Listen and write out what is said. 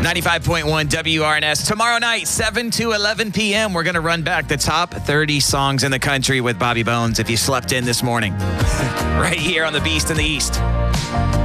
95.1 WRNS. Tomorrow night, 7 to 11 p.m., we're going to run back the top 30 songs in the country with Bobby Bones if you slept in this morning. Right here on The Beast in the East.